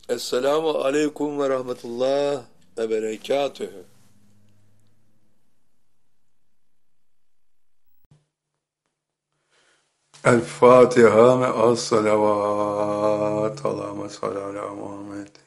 Esselamu aleyküm ve rahmetullah ve berekatühü. El Fatiha ve as salavat. Allahümme salli ala Muhammed.